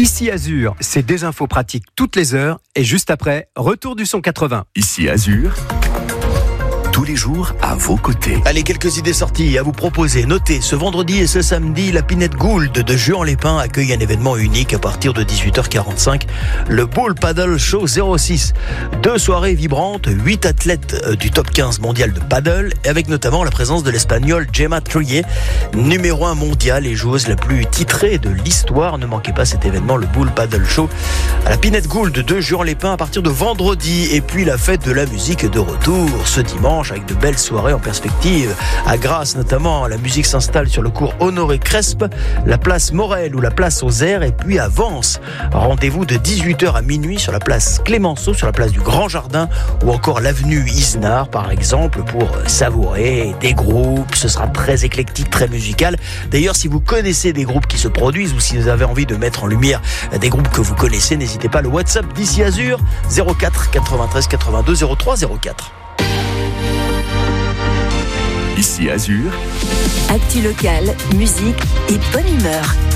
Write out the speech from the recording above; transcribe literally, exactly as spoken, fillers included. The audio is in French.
Ici Azur, c'est des infos pratiques toutes les heures et juste après, retour du son quatre-vingts. Ici Azur, tous les jours à vos côtés. Allez, quelques idées sorties à vous proposer. Notez, ce vendredi et ce samedi, la Pinette Gould de Juan-les-Pins accueille un événement unique à partir de dix-huit heures quarante-cinq, le Bull Paddle Show zéro six. Deux soirées vibrantes, huit athlètes du top quinze mondial de paddle, avec notamment la présence de l'Espagnole Gemma Trulle, numéro un mondial et joueuse la plus titrée de l'histoire. Ne manquez pas cet événement, le Bull Paddle Show, à la Pinette Gould de Juan-les-Pins à partir de vendredi. Et puis la fête de la musique de retour ce dimanche, avec de belles soirées en perspective. À Grasse notamment, la musique s'installe sur le cours Honoré Crespe, la place Morel ou la place aux Airs, et puis à Vence. Rendez-vous de dix-huit heures à minuit sur la place Clémenceau, sur la place du Grand Jardin, ou encore l'avenue Isnard par exemple, pour savourer des groupes. Ce sera très éclectique, très musical. D'ailleurs, si vous connaissez des groupes qui se produisent ou si vous avez envie de mettre en lumière des groupes que vous connaissez, n'hésitez pas, le WhatsApp d'Ici Azur, zéro quatre quatre-vingt-treize quatre-vingt-deux zéro trois zéro quatre. Ici Azur, actu locale, musique et bonne humeur.